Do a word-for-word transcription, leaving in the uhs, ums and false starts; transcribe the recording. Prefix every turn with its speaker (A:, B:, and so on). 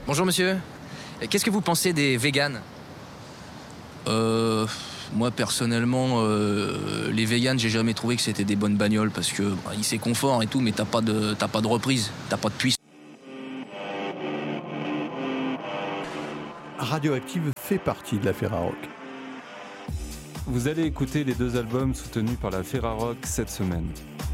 A: Bonjour monsieur, qu'est-ce que vous pensez des véganes ?
B: Euh... Moi personnellement, euh, les véganes, j'ai jamais trouvé que c'était des bonnes bagnoles parce que bah, c'est confort et tout, mais t'as pas de, t'as pas de reprise, t'as pas de puissance.
C: Radioactive fait partie de la Ferrarock.
D: Vous allez écouter les deux albums soutenus par la Ferrarock cette semaine.